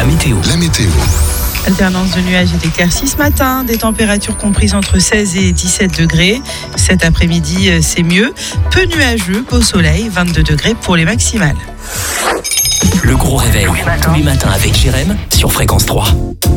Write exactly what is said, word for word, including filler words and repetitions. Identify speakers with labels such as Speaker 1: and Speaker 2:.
Speaker 1: météo.
Speaker 2: La météo.
Speaker 3: Alternance de nuages et d'éclaircies ce matin, des températures comprises entre seize et dix-sept degrés. Cet après-midi, c'est mieux. Peu nuageux, beau soleil, vingt-deux degrés pour les maximales.
Speaker 1: Le gros réveil, tous les matins avec Jérém sur Fréquence trois.